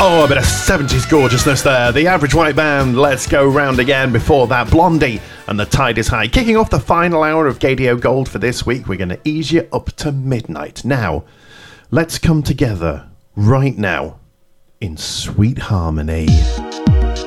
Oh, a bit of 70s gorgeousness there. The Average White Band, Let's Go Round Again. Before that, Blondie and The Tide Is High. Kicking off the final hour of Gaydio Gold for this week, we're going to ease you up to midnight. Now, let's come together right now in sweet harmony.